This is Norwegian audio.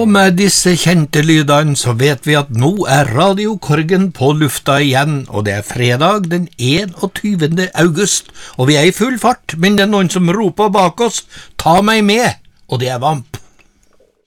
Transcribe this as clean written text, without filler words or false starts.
Og med disse kjente lydene så vet vi at nå Radio Korgen på lufta igjen, og det fredag den 21. august, og vi i full fart, men det noen som roper bak oss, ta meg med, og det Vamp.